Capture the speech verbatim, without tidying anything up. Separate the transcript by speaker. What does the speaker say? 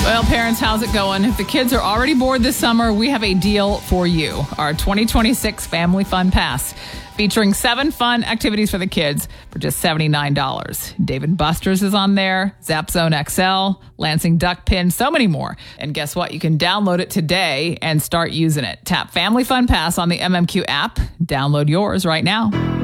Speaker 1: Well, parents, how's it going? If the kids are already bored this summer, we have a deal for you. Our twenty twenty-six Family Fun Pass, featuring seven fun activities for the kids for just seventy-nine dollars. Dave and Buster's is on there, Zap Zone X L, Lansing Duck Pin, so many more. And guess what? You can download it today and start using it. Tap Family Fun Pass on the M M Q app. Download yours right now.